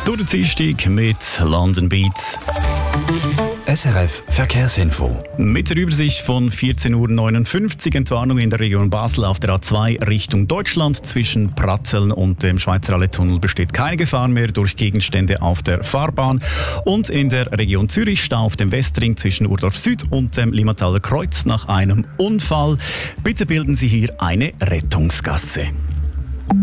Durch den Dienstag mit London Beats. SRF Verkehrsinfo. Mit der Übersicht von 14.59 Uhr Entwarnung in der Region Basel auf der A2 Richtung Deutschland. Zwischen Pratzeln und dem Schweizer Allee-Tunnel besteht keine Gefahr mehr durch Gegenstände auf der Fahrbahn. Und in der Region Zürich Stau auf dem Westring zwischen Urdorf Süd und dem Limmataler Kreuz nach einem Unfall. Bitte bilden Sie hier eine Rettungsgasse.